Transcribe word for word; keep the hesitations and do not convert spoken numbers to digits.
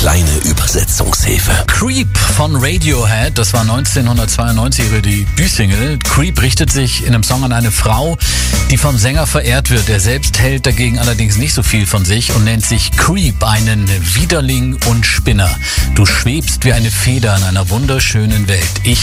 kleine Übersetzungshilfe. Creep von Radiohead, das war neunzehnhundertzweiundneunzig ihre Debütsingle. Creep richtet sich in einem Song an eine Frau, die vom Sänger verehrt wird. Er selbst hält dagegen allerdings nicht so viel von sich und nennt sich Creep, einen Widerling und Spinner. Du schwebst wie eine Feder in einer wunderschönen Welt. Ich